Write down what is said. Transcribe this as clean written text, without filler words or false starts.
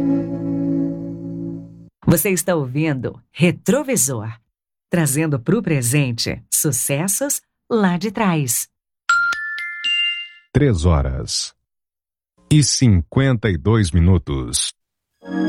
Você está ouvindo Retrovisor, trazendo para o presente sucessos lá de trás. 3 horas e 52 minutos.